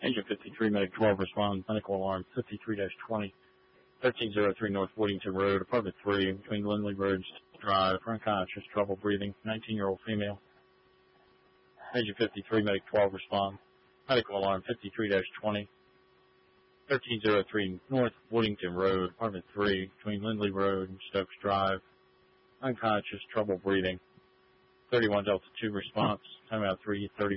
Engine 53, Medic 12, respond. Medical alarm 53-20, 1303 North Woodington Road, apartment 3, between Lindley Road and Drive, unconscious, trouble breathing, 19-year-old female. Engine 53, Medic 12, respond. Medical alarm 53-20, 1303 North Woodington Road, apartment 3, between Lindley Road and Stokes Drive, unconscious, trouble breathing. 31 Delta 2 response, timeout 3:30.